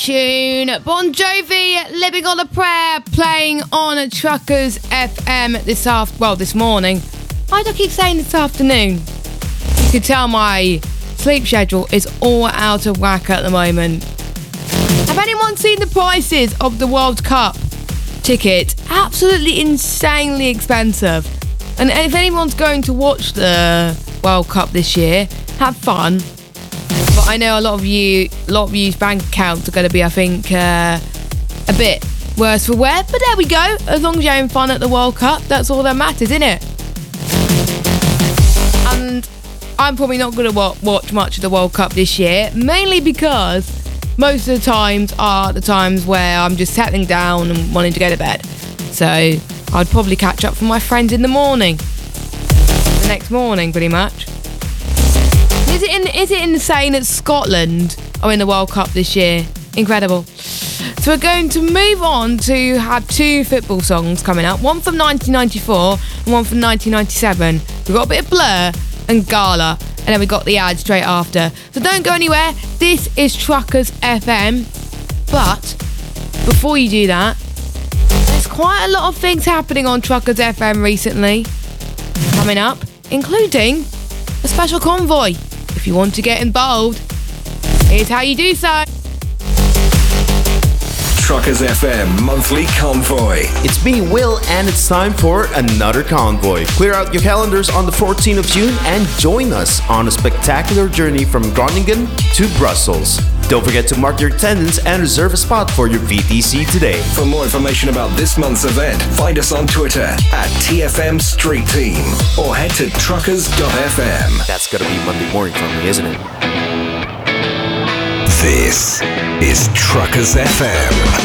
Tune Bon Jovi, Living on a Prayer, playing on Truckers FM this morning. Why do I keep saying this afternoon? You can tell my sleep schedule is all out of whack at the moment. Have anyone seen the prices of the World Cup ticket? Absolutely insanely expensive. And if anyone's going to watch the World Cup this year, have fun. But I know a lot of you's bank accounts are going to be, I think, a bit worse for wear. But there we go. As long as you're having fun at the World Cup, that's all that matters, isn't it? And I'm probably not going to watch much of the World Cup this year, mainly because most of the times are the times where I'm just settling down and wanting to go to bed. So I'd probably catch up with my friends in the morning. The next morning, pretty much. Is it insane that Scotland are in the World Cup this year? Incredible. So we're going to move on to have two football songs coming up. One from 1994 and one from 1997. We've got a bit of Blur and Gala. And then we got the ad straight after. So don't go anywhere. This is Truckers FM. But before you do that, there's quite a lot of things happening on Truckers FM recently. Coming up, including a special convoy. If you want to get involved, here's how you do so. Truckers FM Monthly Convoy. It's me, Will, and it's time for another convoy. Clear out your calendars on the 14th of June and join us on a spectacular journey from Groningen to Brussels. Don't forget to mark your attendance and reserve a spot for your VTC today. For more information about this month's event, find us on Twitter at TFM Street Team or head to truckers.fm. That's gotta be Monday morning for me, isn't it? This is Truckers FM.